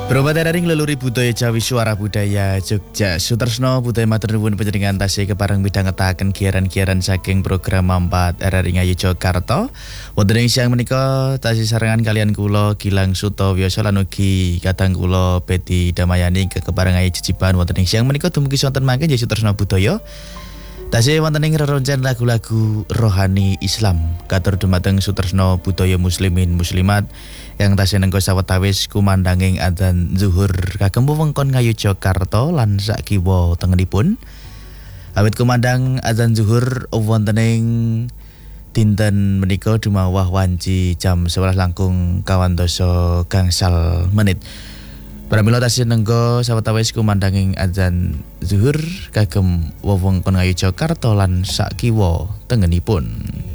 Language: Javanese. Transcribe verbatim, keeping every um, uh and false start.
Berubah dari Leluhur Budaya Jawi Suara Budaya Jogja Sutresno Budaya Matur Nuwun panjenengan tasih kepareng midhangetaken giaran-giaran saking program Mampat R R I Ngayu Jakarta. Wonten ing siang menika tasih sarengan kalian kula Gilang Sutawiyasa lan ugi kadang kula Betty Damayani kekepareng ayu cicipan wonten ing siang menika dumugi sonten mangke ya Sutresno Budaya. Tasih wonten ing reroncen lagu-lagu rohani Islam katur dumateng Sutresno Budaya Muslimin Muslimat yang tasih nengko sawetawis kumandanging adzan zuhur kagem wewengkon Ngayu Jakarta lan sak kiwa tengenipun. Awit kumandang adzan zuhur wonten ing dinten menika dumawah wanci jam sebelas langkung kawan dasa gangsal menit. Pramila tasih nengko sawetawis kumandanging adzan zuhur kagem wewengkon Ngayu Jakarta lan sak kiwa tengenipun.